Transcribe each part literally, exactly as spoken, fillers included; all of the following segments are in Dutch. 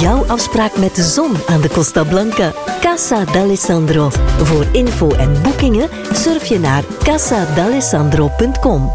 jouw afspraak met de zon aan de Costa Blanca. Casa d'Alessandro. Voor info en boekingen surf je naar casa d'alessandro punt com.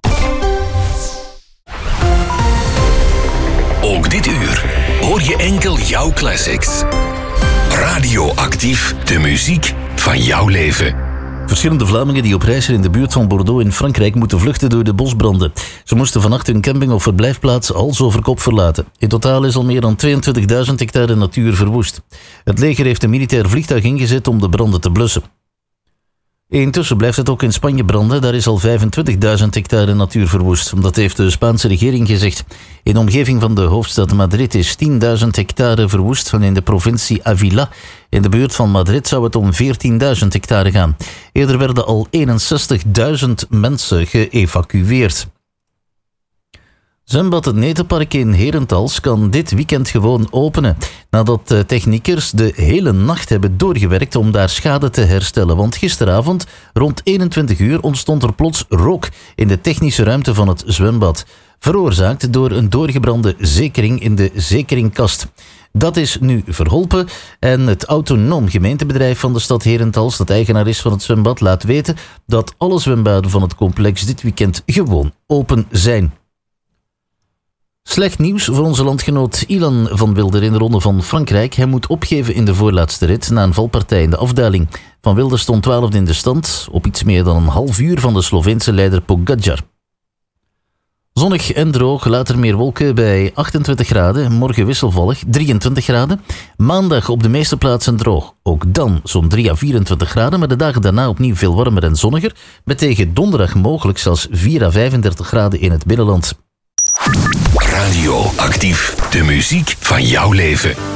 Ook dit uur hoor je enkel jouw classics. Radioactief, de muziek van jouw leven. Verschillende Vlamingen die op reis zijn in de buurt van Bordeaux in Frankrijk moeten vluchten door de bosbranden. Ze moesten vannacht hun camping- of verblijfplaats hals over kop verlaten. In totaal is al meer dan tweeëntwintigduizend hectare natuur verwoest. Het leger heeft een militair vliegtuig ingezet om de branden te blussen. Intussen blijft het ook in Spanje branden. Daar is al vijfentwintigduizend hectare natuur verwoest. Dat heeft de Spaanse regering gezegd. In de omgeving van de hoofdstad Madrid is tienduizend hectare verwoest van in de provincie Ávila. In de buurt van Madrid zou het om veertienduizend hectare gaan. Eerder werden al eenenzestigduizend mensen geëvacueerd. Zwembad Het Netenpark in Herentals kan dit weekend gewoon openen. Nadat de techniekers de hele nacht hebben doorgewerkt om daar schade te herstellen. Want gisteravond rond eenentwintig uur ontstond er plots rook in de technische ruimte van het zwembad. Veroorzaakt door een doorgebrande zekering in de zekeringkast. Dat is nu verholpen en het autonoom gemeentebedrijf van de stad Herentals, dat eigenaar is van het zwembad, laat weten dat alle zwembaden van het complex dit weekend gewoon open zijn. Slecht nieuws voor onze landgenoot Ilan van Wilder in de Ronde van Frankrijk. Hij moet opgeven in de voorlaatste rit na een valpartij in de afdaling. Van Wilder stond twaalfde in de stand, op iets meer dan een half uur van de Sloveense leider Pogačar. Zonnig en droog, later meer wolken bij achtentwintig graden. Morgen wisselvallig, drieëntwintig graden. Maandag op de meeste plaatsen droog. Ook dan zo'n drie à vierentwintig graden, maar de dagen daarna opnieuw veel warmer en zonniger. Met tegen donderdag mogelijk zelfs vier à vijfendertig graden in het binnenland. Radioactief, de muziek van jouw leven.